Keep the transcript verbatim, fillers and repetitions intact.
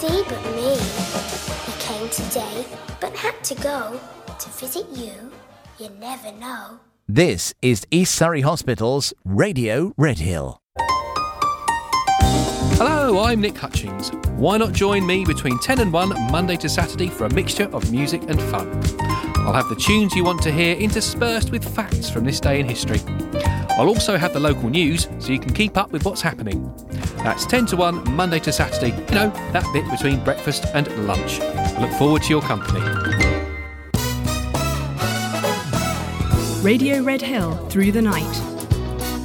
nobody but me. He came today, but had to go to visit you. You never know. This is East Surrey Hospital's Radio Redhill. Hello, I'm Nick Hutchings. Why not join me between ten and one Monday to Saturday for a mixture of music and fun? I'll have the tunes you want to hear interspersed with facts from this day in history. I'll also have the local news so you can keep up with what's happening. That's ten to one Monday to Saturday, you know, that bit between breakfast and lunch. I look forward to your company. Radio Redhill through the night.